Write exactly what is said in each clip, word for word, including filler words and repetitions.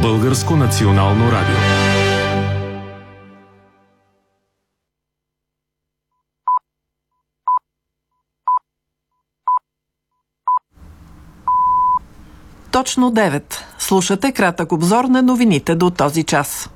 Българско национално радио. Точно девет. Слушате кратък обзор на новините до този час.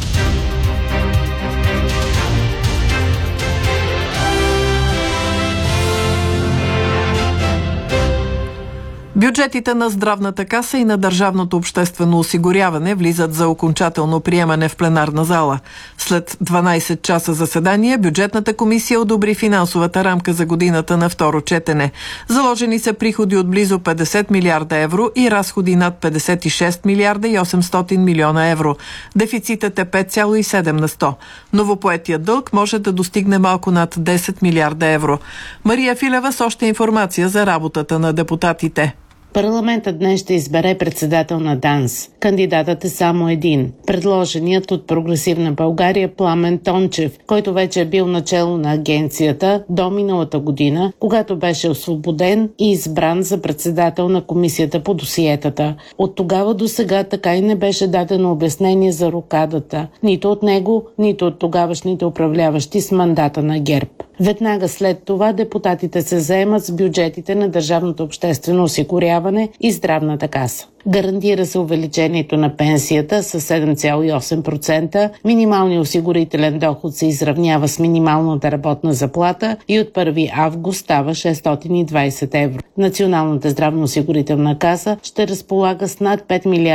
Бюджетите на Здравната каса и на Държавното обществено осигуряване влизат за окончателно приемане в пленарна зала. След дванайсет часа заседание, бюджетната комисия одобри финансовата рамка за годината на второ четене. Заложени са приходи от близо петдесет милиарда евро и разходи над петдесет и шест милиарда и осемстотин милиона евро. Дефицитът е пет цяло и седем на сто. Новопоетият дълг може да достигне малко над десет милиарда евро. Мария Филева с още информация за работата на депутатите. Парламентът днес ще избере председател на ДАНС. Кандидатът е само един. Предложеният от Прогресивна България Пламен Тончев, който вече е бил начело на агенцията до миналата година, когато беше освободен и избран за председател на комисията по досиетата. От тогава до сега така и не беше дадено обяснение за рокадата. Нито от него, нито от тогавашните управляващи с мандата на ГЕРБ. Веднага след това депутатите се заемат с бюджетите на Държавното обществено осигуряване и Здравната каса. Гарантира се увеличението на пенсията с седем цяло и осем процента, минималният осигурителен доход се изравнява с минималната работна заплата и от първи август става шестстотин и двайсет евро. Националната здравноосигурителна каса ще разполага с над пет милиарда